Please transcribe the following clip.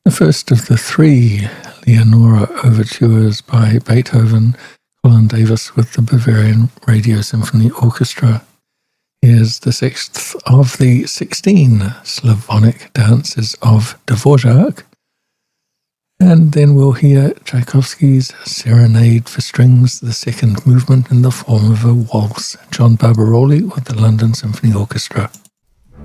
The first of the three Leonora overtures by Beethoven, Colin Davis with the Bavarian Radio Symphony Orchestra. Here's the sixth of the 16 Slavonic dances of Dvorak. And then we'll hear Tchaikovsky's Serenade for Strings, the second movement in the form of a waltz. John Barbaroli with the London Symphony Orchestra.